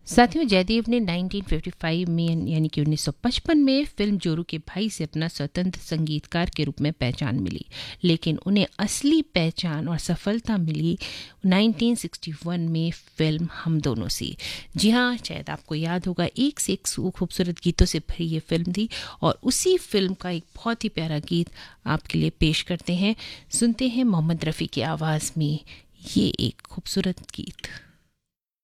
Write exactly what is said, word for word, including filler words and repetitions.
साथियों, जयदेव ने nineteen fifty five में यानी कि उन्नीस सौ पचपन में फिल्म जोरू के भाई से अपना स्वतंत्र संगीतकार के रूप में पहचान मिली, लेकिन उन्हें असली पहचान और सफलता मिली नाइनटीन सिक्सटी वन में फिल्म हम दोनों से। जी हाँ, शायद आपको याद होगा, एक से एक खूबसूरत गीतों से भरी ये फिल्म थी और उसी फिल्म का एक बहुत ही प्यारा गीत आपके लिए पेश करते हैं। सुनते हैं मोहम्मद रफ़ी की आवाज़ में ये एक खूबसूरत गीत।